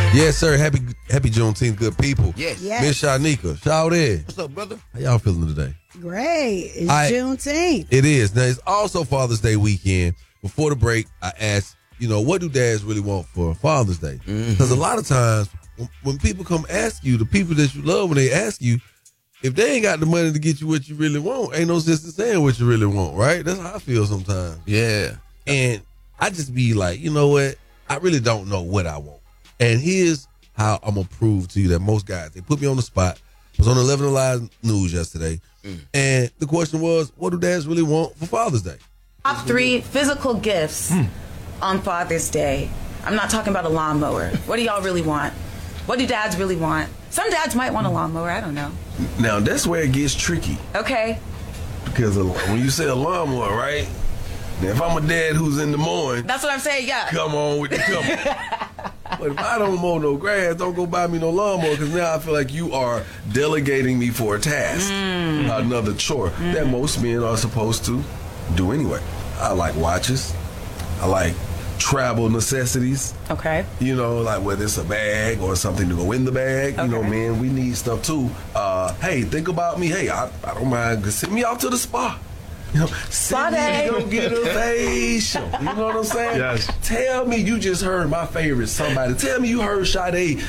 Yes, sir. Happy Juneteenth, good people. Yes. Miss Shanika, Shawty. What's up, brother? How y'all feeling today? Great. It's Juneteenth. It is. Now, it's also Father's Day weekend. Before the break, I asked, what do dads really want for Father's Day? Because a lot of times, when people come ask you, the people that you love, when they ask you, if they ain't got the money to get you what you really want, ain't no sense in saying what you really want, right? That's how I feel sometimes. Yeah. And I just be like, you know what? I really don't know what I want. And here's how I'm going to prove to you that most guys, they put me on the spot. I was on 11 Alive News yesterday. And the question was, what do dads really want for Father's Day? Top 3 physical gifts on Father's Day. I'm not talking about a lawnmower. What do y'all really want? What do dads really want? Some dads might want a lawnmower. I don't know. Now, that's where it gets tricky. Okay. Because when you say a lawnmower, right? Now, if I'm a dad who's in the morning, That's what I'm saying, yeah. come on with the come on. But if I don't mow no grass, don't go buy me no lawnmower, because now I feel like you are delegating me for a task, another chore that most men are supposed to do anyway. I like watches. I like travel necessities. Okay. Like whether it's a bag or something to go in the bag. Okay. Man, we need stuff too. Hey, think about me. Hey, I don't mind. Send me out to the spa. Send me to go get a facial. You know what I'm saying? Yes. Tell me you just heard my favorite somebody. Tell me you heard Sade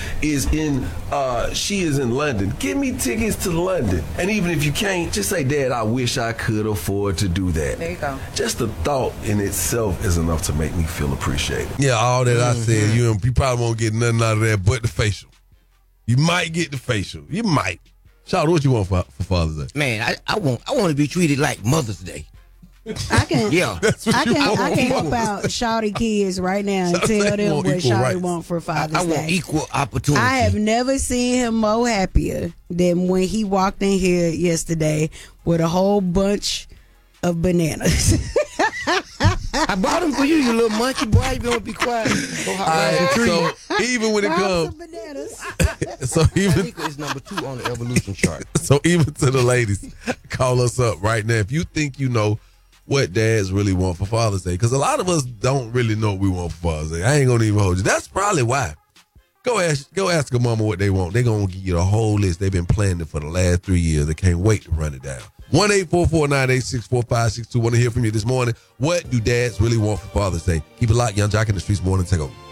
she is in London. Give me tickets to London. And even if you can't, just say, Dad, I wish I could afford to do that. There you go. Just the thought in itself is enough to make me feel appreciated. Yeah, all that I said, you probably won't get nothing out of that but the facial. You might get the facial. You might. Shout, what you want for Father's Day? Man, I want to be treated like Mother's Day. I can help out Shawty kids right now and tell them what Shawty want for Father's Day. I want equal opportunity. I have never seen him more happier than when he walked in here yesterday with a whole bunch of bananas. I bought them for you, you little monkey boy. You gonna be quiet. So even when it comes, bananas. so even is number 2 on the evolution chart. So even to the ladies, call us up right now if you think you know what dads really want for Father's Day, because a lot of us don't really know what we want for Father's Day. I ain't gonna even hold you. That's probably why. Go ask a mama what they want. They're gonna give you the whole list. They've been planning it for the last 3 years. They can't wait to run it down. 1-844-986-4562. Want to hear from you this morning. What do dads really want for Father's Day? Keep it locked. Young Jock in the Streets morning. Take over.